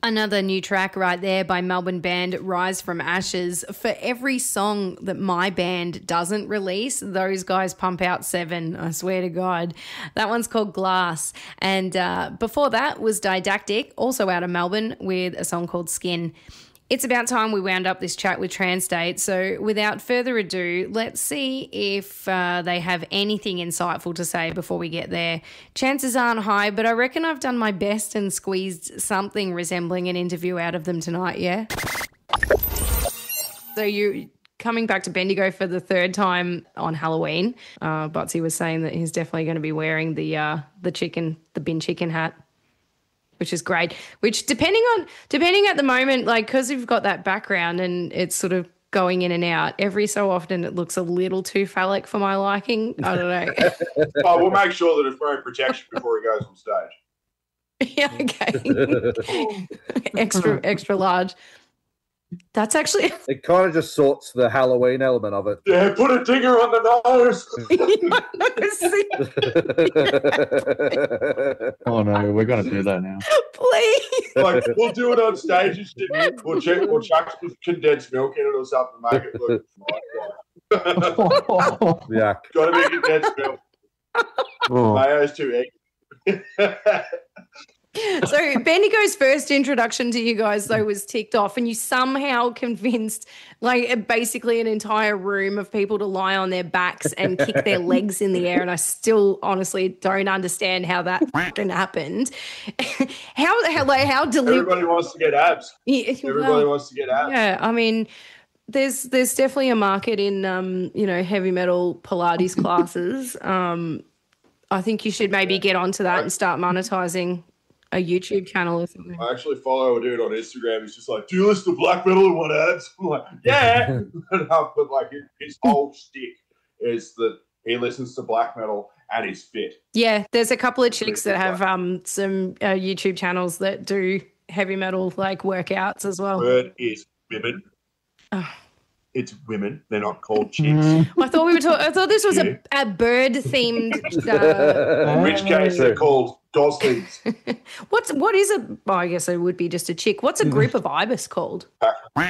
Another new track right there by Melbourne band Rise from Ashes. For every song that my band doesn't release, those guys pump out 7, I swear to God. That one's called Glass. And before that was Didactic, also out of Melbourne, with a song called Skin. It's about time we wound up this chat with Transtate, so without further ado, let's see if they have anything insightful to say before we get there. Chances aren't high, but I reckon I've done my best and squeezed something resembling an interview out of them tonight, yeah? So you coming back to Bendigo for the 3rd time on Halloween. Butsy was saying that he's definitely going to be wearing the bin chicken hat, which is great. Which depending at the moment, like, because you've got that background and it's sort of going in and out, every so often it looks a little too phallic for my liking. I don't know. Oh, we'll make sure that it's wearing protection before he goes on stage. Yeah, okay. extra large. That's actually... It kind of just sorts the Halloween element of it. Yeah, put a digger on the nose. Oh, no, we're going to do that now. Please. Like, we'll do it on stage and shit. We'll chuck some condensed milk in it or something to make it look Yeah. Got to be condensed milk. Oh. Mayo's too eggy. So Bendigo's first introduction to you guys, though, was ticked off, and you somehow convinced, like, basically an entire room of people to lie on their backs and kick their legs in the air, and I still honestly don't understand how that fucking happened. How deliberate? Everybody wants to get abs. Yeah, Everybody wants to get abs. Yeah, I mean, there's definitely a market in heavy metal Pilates classes. I think you should maybe get onto that and start monetizing a YouTube channel or something. I actually follow a dude on Instagram. He's just like, "Do you listen to black metal and want abs?" I'm like, "Yeah," but like his whole shtick is that he listens to black metal and he's fit. Yeah, there's a couple of chicks that have some YouTube channels that do heavy metal like workouts as well. Word is women. Oh. It's women. They're not called chicks. I thought we were talking. I thought this was a bird themed. In which case, they're called goslings. What is a? Oh, I guess it would be just a chick. What's a group of ibis called? No,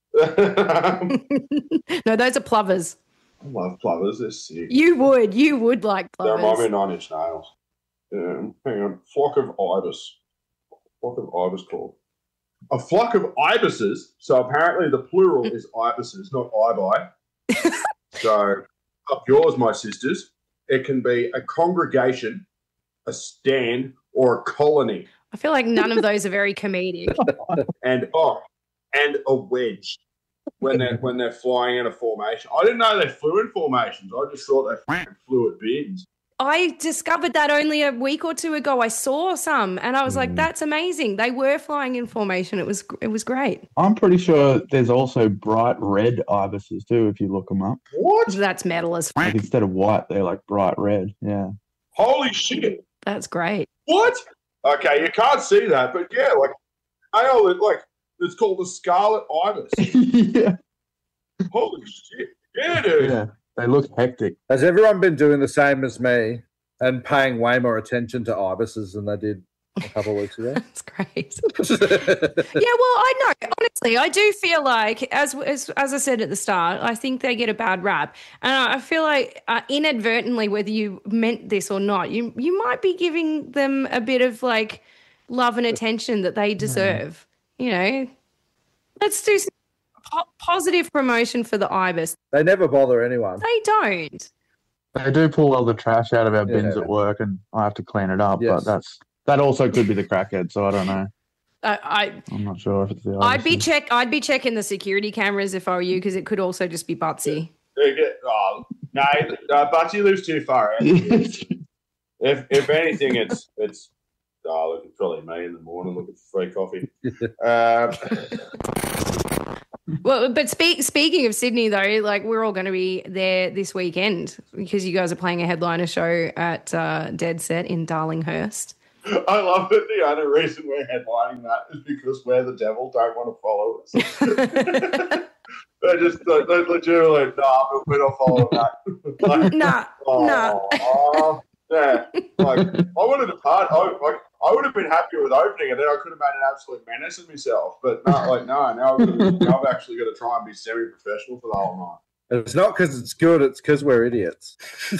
No, those are plovers. I love plovers. They're sick. You would like They remind plovers. me of 9 Inch Nails. Hang on. Flock of ibis. Flock of ibis called. A flock of ibises. So apparently the plural is ibises, not ibi. So up yours, my sisters. It can be a congregation, a stand, or a colony. I feel like none of those are very comedic. And a wedge when they're flying in a formation. I didn't know they flew in formations. I just thought they flew at bins. I discovered that only a week or two ago. I saw some and I was like, that's amazing. They were flying in formation. It was great. I'm pretty sure there's also bright red ibises too, if you look them up. What? That's metal as Like instead of white, they're like bright red. Yeah. Holy shit. That's great. What? Okay, you can't see that, but yeah, it's called the scarlet ibis. Yeah. Holy shit. Yeah, dude. Yeah. They look hectic. Has everyone been doing the same as me and paying way more attention to ibises than they did a couple of weeks ago? That's great. Yeah, well, I know. Honestly, I do feel like, as I said at the start, I think they get a bad rap. And I feel like inadvertently, whether you meant this or not, you might be giving them a bit of like love and attention that they deserve. You know, let's do some positive promotion for the ibis. They never bother anyone. They don't. They do pull all the trash out of our bins Yeah. at work, and I have to clean it up. Yes. But that also could be the crackhead, so I don't know. I'm not sure if it's the I'd be checking the security cameras if I were you, because it could also just be Butsy. No, Butsy lives too far out. If anything, it's look, it's probably me in the morning looking for free coffee. Well, but speaking of Sydney, though, like we're all going to be there this weekend because you guys are playing a headliner show at Dead Set in Darlinghurst. I love that the only reason we're headlining that is because we're the devil, don't want to follow us. They're legitimately, nah, we're not following that. Nah. Yeah, like I wanted to part. I would have been happier with opening, and then I could have made an absolute menace of myself. But no, now I've actually got to try and be semi-professional for the whole night. It's not because it's good; it's because we're idiots.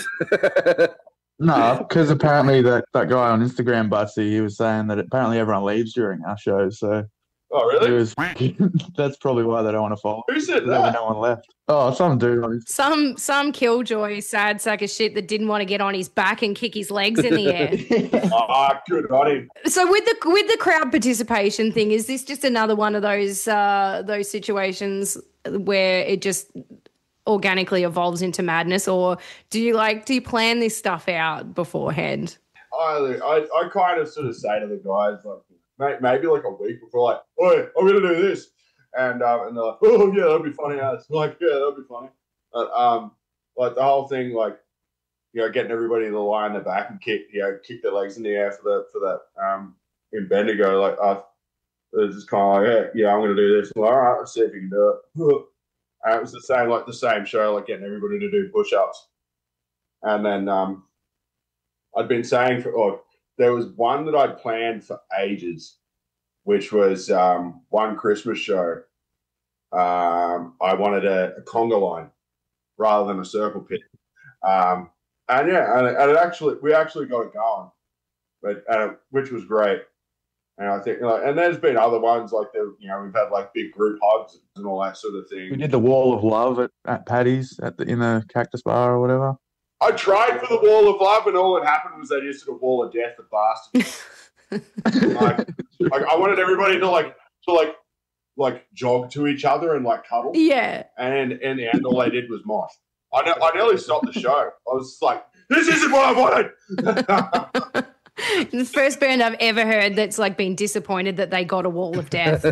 No, because apparently that guy on Instagram, Butsy, he was saying that apparently everyone leaves during our shows. So Oh, really? That's probably why they don't want to follow. Who said There'll be that? no one left. Oh, some dude. Some killjoy sad sack of shit that didn't want to get on his back and kick his legs in the air. Good on him. So with the crowd participation thing, is this just another one of those situations where it just organically evolves into madness, or do you plan this stuff out beforehand? I kind of sort of say to the guys, like, maybe like a week before, like, "Oi, I'm gonna do this," and they're like, "Oh yeah, that'll be funny." I'm like, "Yeah, that'll be funny." But like the whole thing, like, getting everybody to lie on their back and kick their legs in the air for that in Bendigo, like, it's just kind of like, yeah, I'm gonna do this. I'm like, all right, let's see if you can do it. And it was the same show, like getting everybody to do push-ups, and then I'd been saying there was one that I'd planned for ages, which was one Christmas show. I wanted a conga line rather than a circle pit, and we actually got it going, but which was great. And I think, and there's been other ones like we've had like big group hugs and all that sort of thing. We did the Wall of Love at Paddy's in the Cactus Bar or whatever. I tried for the Wall of Love, and all that happened was they just did a Wall of Death, the bastards. like I wanted everybody to jog to each other and like cuddle. Yeah. And in the end, all they did was mosh. I nearly stopped the show. I was like, "This isn't what I wanted." The first band I've ever heard that's like been disappointed that they got a Wall of Death.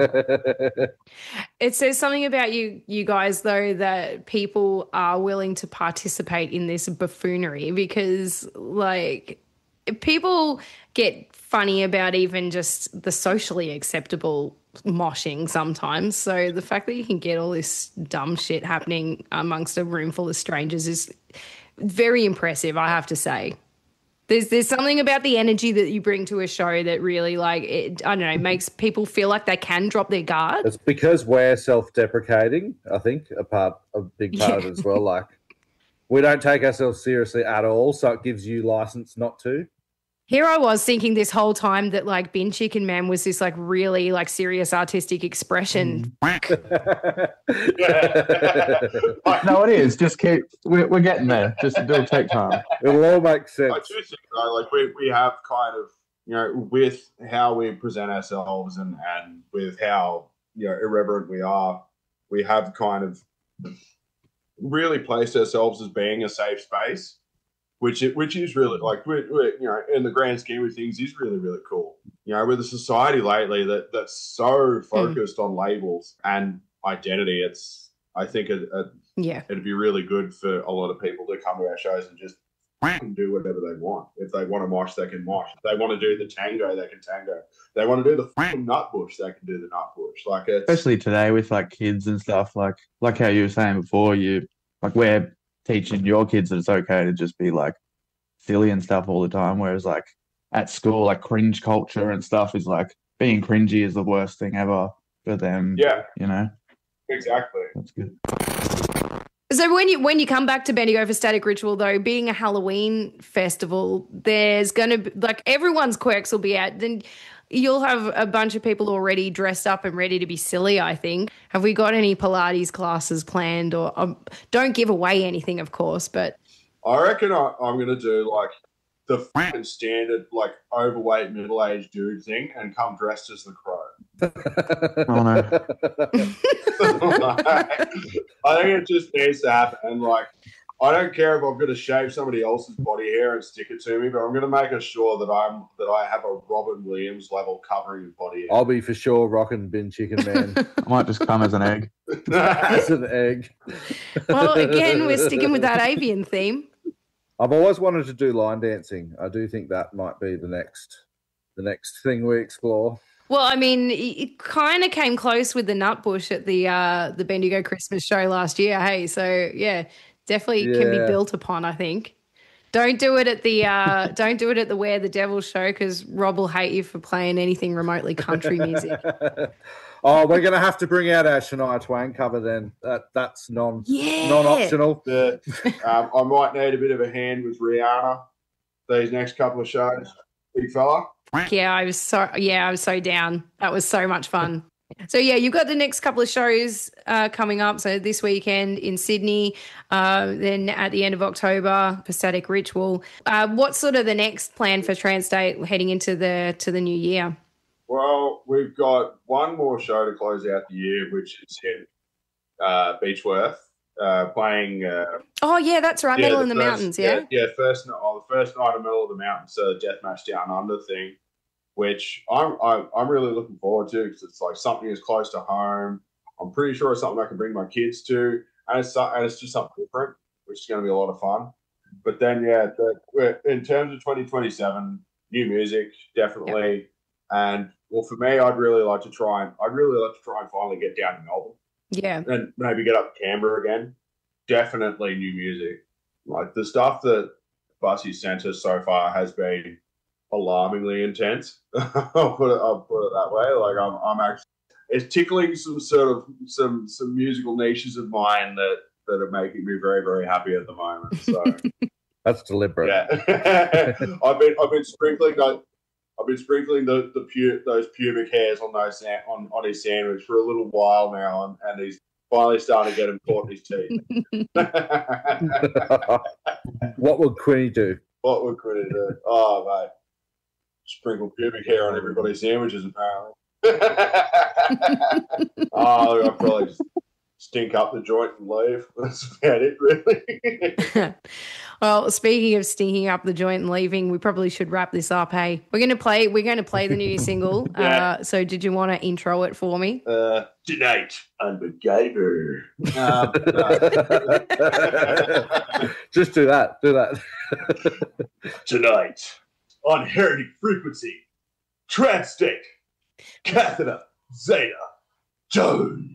It says something about you guys, though, that people are willing to participate in this buffoonery because, like, people get funny about even just the socially acceptable moshing sometimes. So the fact that you can get all this dumb shit happening amongst a room full of strangers is very impressive, I have to say. There's something about the energy that you bring to a show that really, makes people feel like they can drop their guard. It's because we're self-deprecating, I think, a big part of it as well. Like, we don't take ourselves seriously at all, so it gives you license not to. Here I was thinking this whole time that like Bin Chicken Man was this like really like serious artistic expression. No, it is. Just we're getting there. Just it'll take time. It'll all make sense. I do think though, we have kind of, with how we present ourselves and with how irreverent we are, we have kind of really placed ourselves as being a safe space. Which is really, like, we're in the grand scheme of things, is really, really cool. With a society lately that's so focused on labels and identity, I think it'd be really good for a lot of people to come to our shows and just do whatever they want. If they want to mosh, they can mosh. If they want to do the tango, they can tango. If they want to do the nut bush, they can do the nut bush. Like, especially today with like kids and stuff, like how you were saying before, we're teaching your kids that it's okay to just be like silly and stuff all the time, whereas like at school, like cringe culture and stuff is like being cringy is the worst thing ever for them. Yeah, exactly. That's good. So when you come back to Bendigo for Static Ritual, though, being a Halloween festival, there's going to be like everyone's quirks will be out. Then you'll have a bunch of people already dressed up and ready to be silly, I think. Have we got any Pilates classes planned? Or don't give away anything, of course, but I reckon I'm going to do like the fucking standard like overweight middle-aged dude thing and come dressed as the Crow. Oh no! I think it just needs to happen. And like, I don't care if I'm going to shave somebody else's body hair and stick it to me, but I'm going to make sure that I have a Robin Williams level covering of body hair. I'll be for sure rocking Bin Chicken Man. I might just come as an egg. As an egg. Well, again, we're sticking with that avian theme. I've always wanted to do line dancing. I do think that might be the next thing we explore. Well, I mean, it kind of came close with the Nutbush at the Bendigo Christmas show last year. Hey, so yeah, definitely can be built upon, I think. Don't do it at the Where the Devil show because Rob will hate you for playing anything remotely country music. Oh, we're gonna have to bring out our Shania Twain cover then. That's non-optional. I might need a bit of a hand with Rihanna these next couple of shows, big fella. Yeah, I was so down. That was so much fun. So yeah, you've got the next couple of shows coming up. So this weekend in Sydney, then at the end of October for Static Ritual. What's sort of the next plan for Transstate heading into the new year? Well, we've got one more show to close out the year, which is in Beechworth, playing. Oh yeah, that's right, Metal in the Mountains. Yeah, the first night of Metal in the Mountains, Deathmatch Down Under thing, which I'm really looking forward to because it's like something as close to home. I'm pretty sure it's something I can bring my kids to, and it's just something different, which is going to be a lot of fun. But then, in terms of 2027, new music definitely. Yep. And well, for me, I'd really like to try and finally get down to Melbourne. Yeah. And maybe get up to Canberra again. Definitely new music. Like the stuff that Bussy sent us so far has been alarmingly intense. I'll put it that way. Like I'm actually, it's tickling some musical niches of mine that are making me very, very happy at the moment. So that's deliberate. Yeah. I've been sprinkling those pubic hairs on his sandwich for a little while now, and he's finally starting to get him caught in his teeth. What would Quinny do? Oh, mate. Sprinkle pubic hair on everybody's sandwiches, apparently. I'll probably just stink up the joint and leave. That's about it, really. Well, speaking of stinking up the joint and leaving, we probably should wrap this up. Hey, we're going to play the new single. Yeah. So did you want to intro it for me? Tonight on MacGyver. Just do that. Tonight on Heritage Frequency, Transstate, Catheter, Zeta, Jones.